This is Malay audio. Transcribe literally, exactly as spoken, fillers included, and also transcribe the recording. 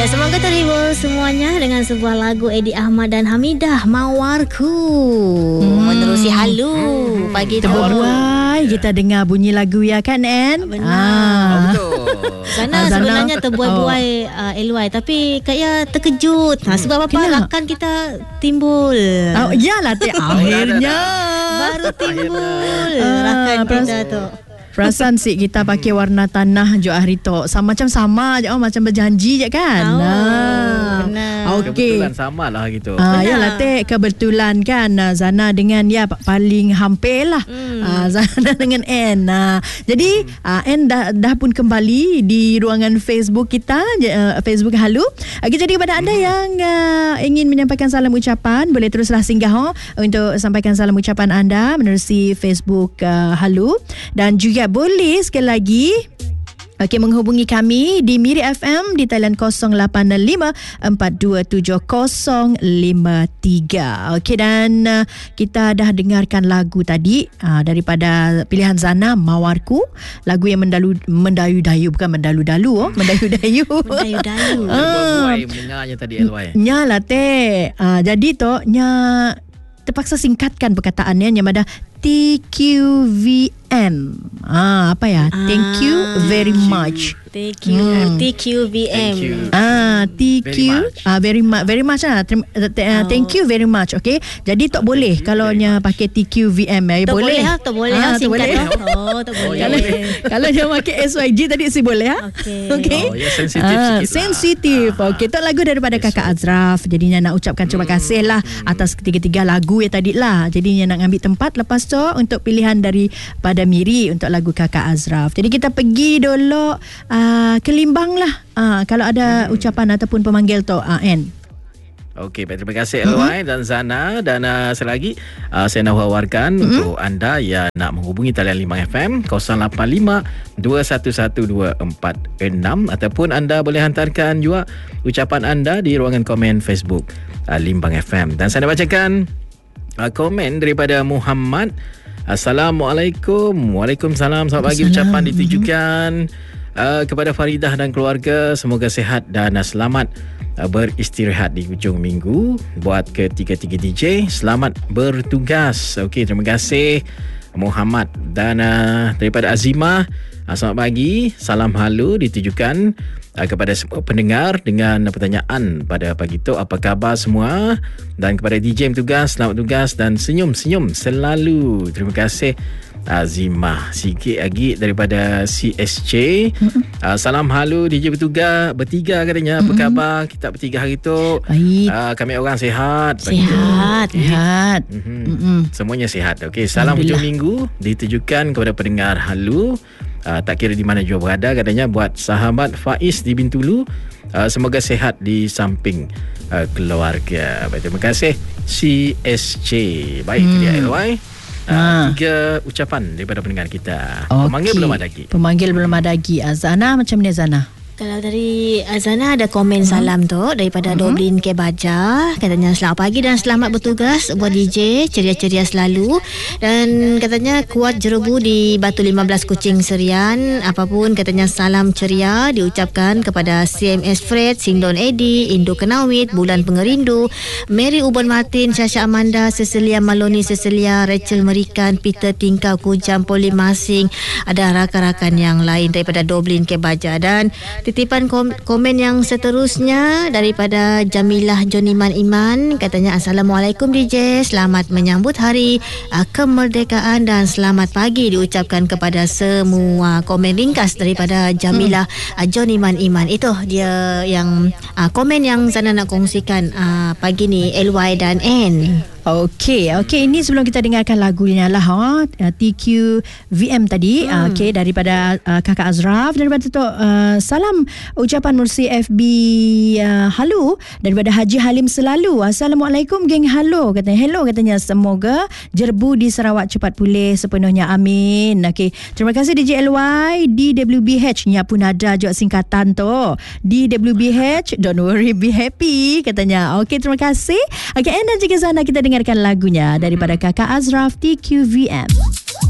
Ya, semoga terhibur semuanya dengan sebuah lagu Eddie Ahmad dan Hamidah, Mawarku. hmm. Menerusi halu hmm. pagi tu. Terbuai kita dengar bunyi lagu ya kan, En? Benar. Ah. Oh, betul. Sana Zana. sebenarnya terbuai-buai uh, L Y, tapi kayak terkejut. Ha, sebab apa? Kenapa? Rakan kita timbul. Oh, iyalah teh akhirnya. Baru timbul Ah, rakan peras- kita tu. Perasan sih kita pakai warna tanah jo hari tu. Sama macam sama je, oh, macam berjanji je kan. Oh, Nah. benar. Okey. Kebetulan sama lah gitu. Ah, Benar. yalah teh kebetulan kan, ah, Zana dengan ya paling hampir lah. Hmm. Ah, Zana dengan N. Ah, jadi ah, N dah dah pun kembali di ruangan Facebook kita, uh, Facebook Halu. Okay, jadi kepada anda yang uh, ingin menyampaikan salam ucapan, boleh teruslah singgah oh, untuk sampaikan salam ucapan anda menerusi Facebook uh, Halu, dan juga boleh sekali lagi Okey, menghubungi kami di Miri F M di talian kosong lapan lima empat dua tujuh kosong lima tiga. Okey, dan uh, kita dah dengarkan lagu tadi uh, daripada pilihan Zana, Mawarku, lagu yang mendalu mendayu-dayu, bukan mendalu-dalu oh, mendayu-dayu. Mendayu-dayu. Ah. Buai mendengarnya tadi L Y. Nyalah teh. Uh, jadi tu nya terpaksa singkatkan perkataannya yang ada T Q V M. Ah, apa ya? Thank you very much. Thank you. Hmm. T Q V M. Thank you. Ah, T Q Very much. ah very much very much ah. Terima, uh, uh, thank you very much. Okay. Jadi tak boleh you kalau very nya much. pakai T Q V M eh. Tak boleh Boleh. ha, tak boleh Ah, ha, tak singkat boleh. tu. Oh, tak boleh. Kalau kalau dia pakai S Y G tadi si boleh ha. Okey. Okey. Oh, ya, sensitif Ah, sikit lah. sensitif. Ah. Okey, tu lagu daripada Yes, Kakak yes. Azraf. Jadinya nak ucapkan terima kasih lah atas ketiga-tiga lagu yang tadi lah. Jadinya nak ambil tempat lepas tu untuk pilihan daripada Miri untuk lagu Kakak Azraf. Jadi kita pergi dulu uh, ke Limbang lah. Uh, kalau ada ucapan ataupun pemanggil tu uh, N. Okey, baik, terima kasih L Y dan Zana. Dan uh, selagi uh, saya nak wawarkan mm-hmm. untuk anda yang nak menghubungi talian Limbang F M kosong lapan lima dua satu satu dua empat enam, ataupun anda boleh hantarkan juga ucapan anda di ruangan komen Facebook uh, Limbang F M. Dan saya nak bacakan uh, komen daripada Muhammad. Assalamualaikum. Waalaikumsalam. Selamat pagi. Ucapan ditujukan uh, kepada Faridah dan keluarga. Semoga sihat dan uh, selamat uh, beristirahat di hujung minggu. Buat ketiga-tiga D J, selamat bertugas. Okey, terima kasih Muhammad. Dan uh, daripada Azimah, uh, selamat pagi. Salam halu ditujukan uh, kepada semua pendengar dengan pertanyaan pada pagi tu, apa khabar semua? Dan kepada D J yang tugas, selamat tugas dan senyum-senyum selalu. Terima kasih Azimah. Sikit lagi daripada C S J. uh, Salam halu D J bertugas bertiga katanya. Apa khabar kita bertiga hari tu? Baik. uh, Kami orang sihat pagi tu. Sihat. Okey. Sihat. Mhm. Mm-mm. Semuanya sihat. Okey, salam hujung minggu ditujukan kepada pendengar halu. Uh, tak kira di mana jua berada, katanya buat sahabat Faiz di Bintulu. Uh, semoga sihat di samping uh, keluarga. Baik, terima kasih C S J. Baik, hmm. dia L Y. Uh, Ah. Tiga ucapan daripada pendengar kita. Okey. Pemanggil belum ada lagi. Pemanggil belum ada lagi. Azana macam ni Azana? Kalau dari Azana ada komen hmm. salam tu daripada hmm. Doblin K Baja. Katanya selamat pagi dan selamat bertugas buat D J, ceria-ceria selalu. Dan katanya kuat jerebu di Batu lima belas Kuching Serian. Apapun katanya salam ceria diucapkan kepada C M S Fred, Singdon Eddie, Indo Kenawit, Bulan Pengerindu, Mary Ubon Martin, Syasha Amanda, Cecilia Maloni, Cecilia, Rachel Merikan, Peter Tingkau, Kujam, Poli Masing. Ada rakan-rakan yang lain daripada Doblin K Baja. Dan titipan kom- komen yang seterusnya daripada Jamilah Joniman Iman. Katanya Assalamualaikum D J, selamat menyambut hari uh, kemerdekaan dan selamat pagi diucapkan kepada semua. Komen ringkas daripada Jamilah hmm. uh, Joniman Iman. Itu dia yang uh, komen yang Zana nak kongsikan uh, pagi ni, L Y dan N. Okey, okey, ini sebelum kita dengarkan lagunya lah ha, T Q V M tadi, hmm. okey, daripada uh, Kakak Azraf. Daripada tu uh, salam ucapan Mursi F B uh, Halu daripada Haji Halim Selalu. Assalamualaikum geng Halu, katanya. Hello katanya, semoga jerbu di Sarawak cepat pulih sepenuhnya, amin. Okey, terima kasih D J L Y. D W B H nya pun ada juga singkatan tu, D W B H, don't worry be happy katanya. Okey, terima kasih. Okey, dan juga sana kita dengarkan lagunya daripada Kakak Azraf, T Q V M.